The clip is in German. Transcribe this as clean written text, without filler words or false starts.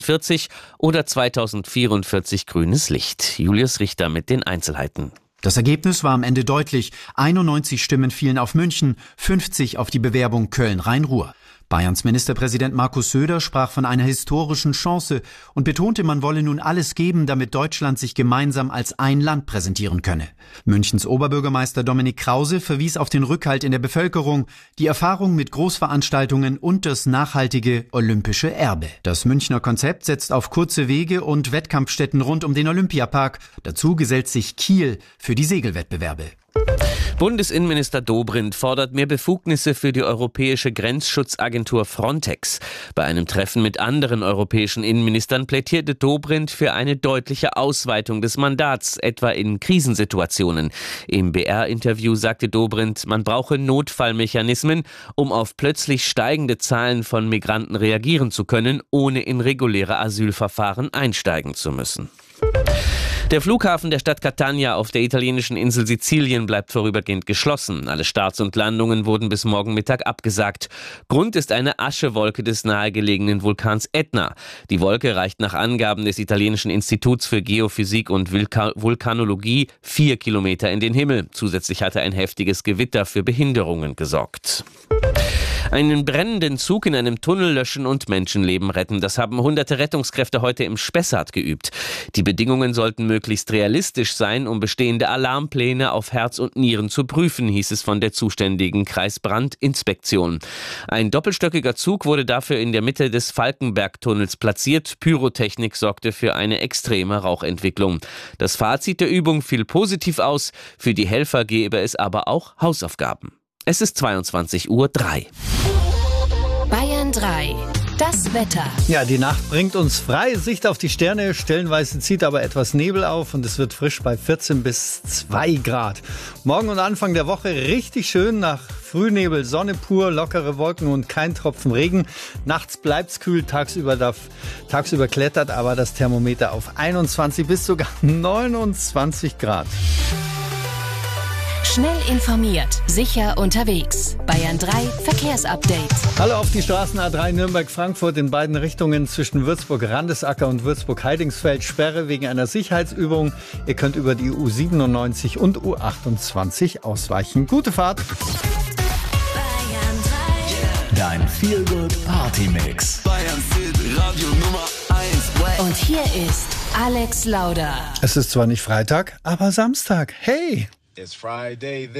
40 oder 2044 grünes Licht. Julius Richter mit den Einzelheiten. Das Ergebnis war am Ende deutlich. 91 Stimmen fielen auf München, 50 auf die Bewerbung Köln-Rhein-Ruhr. Bayerns Ministerpräsident Markus Söder sprach von einer historischen Chance und betonte, man wolle nun alles geben, damit Deutschland sich gemeinsam als ein Land präsentieren könne. Münchens Oberbürgermeister Dominik Krause verwies auf den Rückhalt in der Bevölkerung, die Erfahrung mit Großveranstaltungen und das nachhaltige olympische Erbe. Das Münchner Konzept setzt auf kurze Wege und Wettkampfstätten rund um den Olympiapark. Dazu gesellt sich Kiel für die Segelwettbewerbe. Bundesinnenminister Dobrindt fordert mehr Befugnisse für die europäische Grenzschutzagentur Frontex. Bei einem Treffen mit anderen europäischen Innenministern plädierte Dobrindt für eine deutliche Ausweitung des Mandats, etwa in Krisensituationen. Im BR-Interview sagte Dobrindt, man brauche Notfallmechanismen, um auf plötzlich steigende Zahlen von Migranten reagieren zu können, ohne in reguläre Asylverfahren einsteigen zu müssen. Der Flughafen der Stadt Catania auf der italienischen Insel Sizilien bleibt vorübergehend geschlossen. Alle Starts und Landungen wurden bis morgen Mittag abgesagt. Grund ist eine Aschewolke des nahegelegenen Vulkans Etna. Die Wolke reicht nach Angaben des italienischen Instituts für Geophysik und Vulkanologie 4 Kilometer in den Himmel. Zusätzlich hatte ein heftiges Gewitter für Behinderungen gesorgt. Einen brennenden Zug in einem Tunnel löschen und Menschenleben retten. Das haben hunderte Rettungskräfte heute im Spessart geübt. Die Bedingungen sollten möglichst realistisch sein, um bestehende Alarmpläne auf Herz und Nieren zu prüfen, hieß es von der zuständigen Kreisbrandinspektion. Ein doppelstöckiger Zug wurde dafür in der Mitte des Falkenberg-Tunnels platziert. Pyrotechnik sorgte für eine extreme Rauchentwicklung. Das Fazit der Übung fiel positiv aus. Für die Helfer gebe es aber auch Hausaufgaben. Es ist 22:03 Uhr. Bayern 3. Das Wetter. Ja, die Nacht bringt uns freie Sicht auf die Sterne. Stellenweise zieht aber etwas Nebel auf und es wird frisch bei 14 bis 2 Grad. Morgen und Anfang der Woche richtig schön. Nach Frühnebel, Sonne pur, lockere Wolken und kein Tropfen Regen. Nachts bleibt's kühl, tagsüber klettert aber das Thermometer auf 21 bis sogar 29 Grad. Schnell informiert, sicher unterwegs. Bayern 3 Verkehrsupdate. Hallo auf die Straßen A3 Nürnberg-Frankfurt in beiden Richtungen zwischen Würzburg-Randesacker und Würzburg-Heidingsfeld. Sperre wegen einer Sicherheitsübung. Ihr könnt über die U97 und U28 ausweichen. Gute Fahrt. Bayern 3. Dein Feel-Good-Party-Mix. Bayern Hit Radio Nummer 1. Und hier ist Alex Lauder. Es ist zwar nicht Freitag, aber Samstag. Hey! It's Friday.